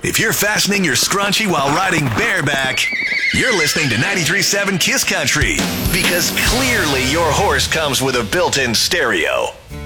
If you're fastening your scrunchie while riding bareback, you're listening to 93.7 Kiss Country, because clearly your horse comes with a built-in stereo.